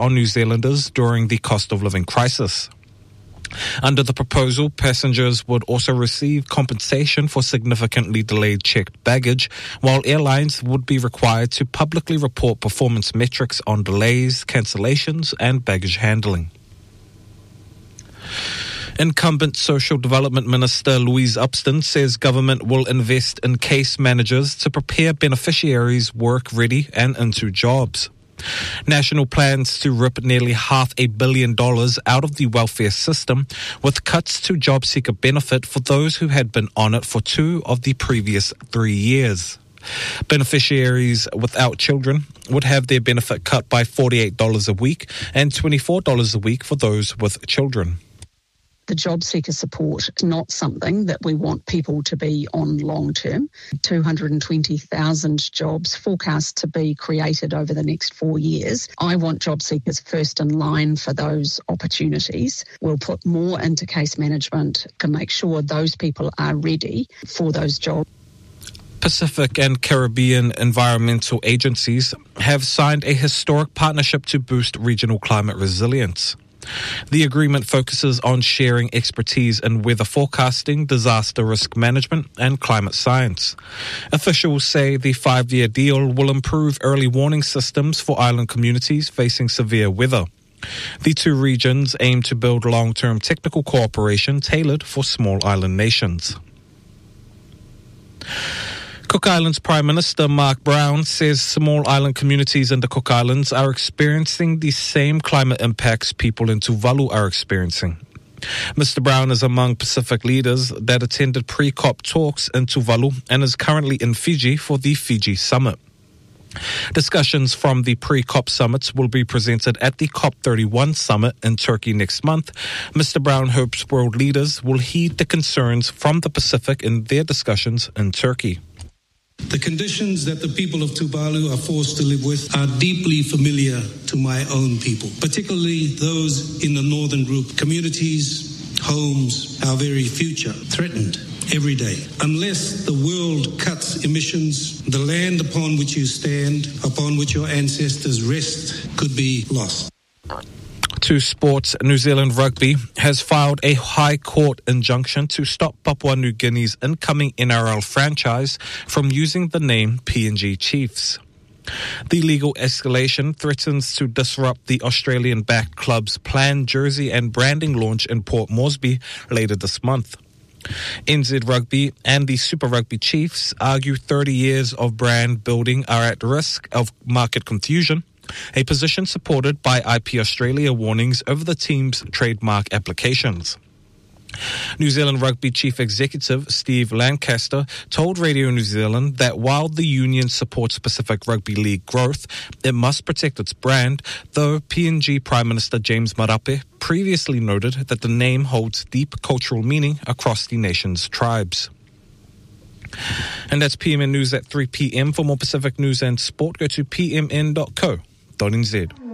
on New Zealanders during the cost of living crisis. Under the proposal, passengers would also receive compensation for significantly delayed checked baggage, while airlines would be required to publicly report performance metrics on delays, cancellations, and baggage handling. Incumbent Social Development Minister Louise Upston says government will invest in case managers to prepare beneficiaries work-ready and into jobs. National plans to rip nearly $500 million out of the welfare system, with cuts to job seeker benefit for those who had been on it for 2 of the previous 3 years. Beneficiaries without children would have their benefit cut by $48 a week and $24 a week for those with children. The job seeker support is not something that we want people to be on long term. 220,000 jobs forecast to be created over the next 4 years. I want job seekers first in line for those opportunities. We'll put more into case management to make sure those people are ready for those jobs. Pacific and Caribbean environmental agencies have signed a historic partnership to boost regional climate resilience. The agreement focuses on sharing expertise in weather forecasting, disaster risk management, and climate science. Officials say the 5-year deal will improve early warning systems for island communities facing severe weather. The 2 regions aim to build long-term technical cooperation tailored for small island nations. Cook Islands Prime Minister Mark Brown says small island communities in the Cook Islands are experiencing the same climate impacts people in Tuvalu are experiencing. Mr. Brown is among Pacific leaders that attended pre-COP talks in Tuvalu and is currently in Fiji for the Fiji Summit. Discussions from the pre-COP summits will be presented at the COP31 summit in Turkey next month. Mr. Brown hopes world leaders will heed the concerns from the Pacific in their discussions in Turkey. The conditions that the people of Tuvalu are forced to live with are deeply familiar to my own people, particularly those in the northern group. Communities, homes, our very future threatened every day. Unless the world cuts emissions, the land upon which you stand, upon which your ancestors rest, could be lost. To sports, New Zealand Rugby has filed a High Court injunction to stop Papua New Guinea's incoming NRL franchise from using the name PNG Chiefs. The legal escalation threatens to disrupt the Australian-backed club's planned jersey and branding launch in Port Moresby later this month. NZ Rugby and the Super Rugby Chiefs argue 30 years of brand building are at risk of market confusion, a position supported by IP Australia warnings over the team's trademark applications. New Zealand Rugby Chief Executive Steve Lancaster told Radio New Zealand that while the union supports Pacific Rugby League growth, it must protect its brand, though PNG Prime Minister James Marape previously noted that the name holds deep cultural meaning across the nation's tribes. And that's PMN News at 3 p.m. For more Pacific news and sport, go to pmn.co.nz.